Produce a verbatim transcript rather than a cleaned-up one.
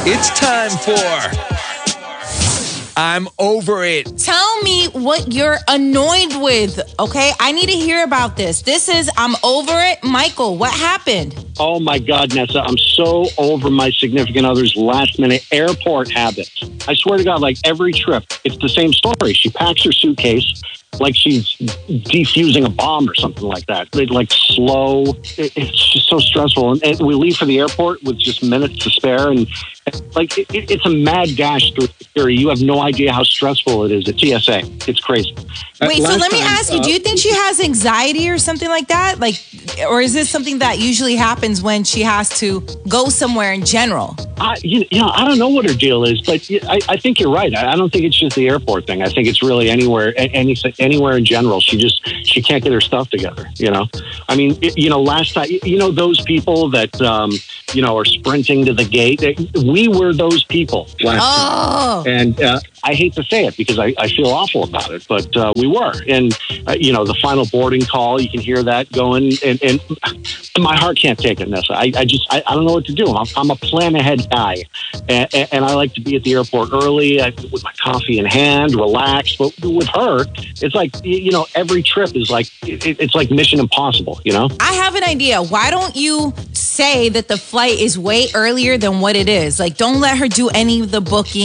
It's time for I'm Over It. Tell me what you're annoyed with, okay? I need to hear about this. This is I'm Over It. Michael, what happened? Oh, my God, Nessa, I'm so over my significant other's last-minute airport habits. I swear to God, like every trip, it's the same story. She packs her suitcase like she's defusing a bomb or something like that. It, like slow. It, it's just so stressful. And, and we leave for the airport with just minutes to spare. And, and like it, it, it's a mad dash through security. You have no idea how stressful it is at T S A. It's crazy. Wait, Uh, so last let me time, ask you, uh, do you think she has anxiety or something like that? Like, or is this something that usually happens when she has to go somewhere in general? I, you, you know, I don't know what her deal is, but I, I think you're right. I, I don't think it's just the airport thing. I think it's really anywhere, a- any, anywhere in general. She just she can't get her stuff together. You know, I mean, it, you know, last time, you know, those people that um, you know are sprinting to the gate. We were those people last Oh. time, and uh, I hate to say it because I, I feel awful about it, but uh, we were. And uh, you know, the final boarding call, you can hear that going, and, and my heart can't take it, Nessa. I, I just I, I don't know what to do. I'm, I'm a plan ahead guy, and, and I like to be at the airport early I, with my coffee in hand, relax. But with her, it's like, you know, every trip is like it, it's like Mission Impossible. You know. I have an idea. Why don't you say that the flight is way earlier than what it is? Like, don't let her do any of the booking.